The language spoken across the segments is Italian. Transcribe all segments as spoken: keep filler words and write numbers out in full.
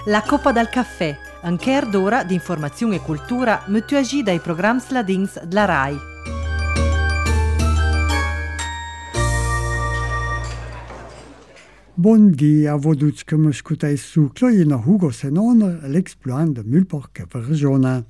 La Coppa dal Caffè, un quart d'ora di informazione e cultura metuagi dai programmi ladins della RAI. Bon dia a voduți că mă scutai suclo e na Hugo Senone l'exploit de Mulporca per regiona.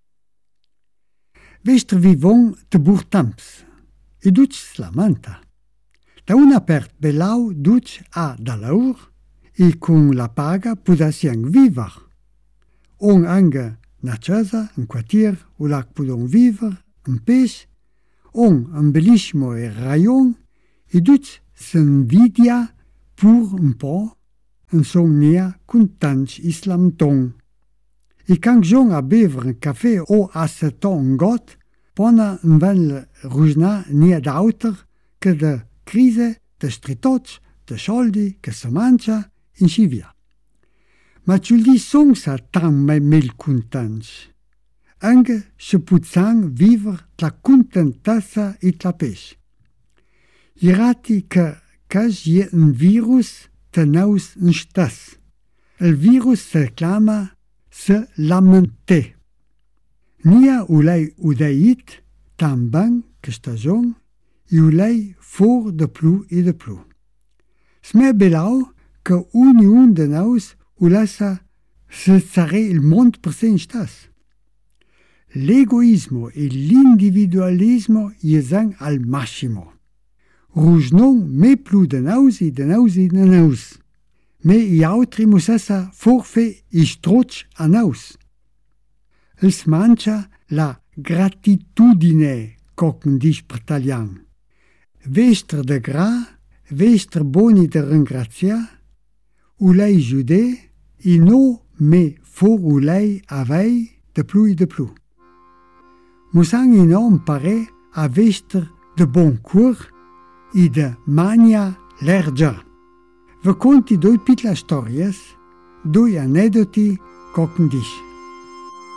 Vestr vivon te burtamps, e duci la manta. Da una pert belau duci a da laur, e con la paga pudassi ang vivar. On ange na casa, un quartier, u lac pudon viver, un pes, on un bellissimo e rayon, e duci s'invidia pur un po', un somnia contents islam tong. E quand jong a bever un café o a se ton got, pona un ven rujna nia d'auter che de crise, de stritots, de soldi, che se mangia, in si via. Ma ciuldi song sa tang mai mel contents. Anche se puzzang viver la contentassa e la pes. Irati che cas je un virus te naus un stas. El virus se clama se lamente. Nia ulei udeit tamban que stagion e ulei for de plu e de plu. Sme belau que uniun de naus ulasa se sare il mond per se stas. L'egoismo e l'individualismo jesang al massimo. Rujnon me plu de naus e de naus e de naus. Me i autri musassa forfe i stroc a naus. Els mancha la gratitudine, cocken dis per talian. Vestre de gra, vestre boni de ringrazia, ulei jude, i no me for ulei avei de plu e de plu. Musang i no pare a vestre de bon cour e de mania lergia. Vi conti doi pitla stories, doi aneddoti cocken dis.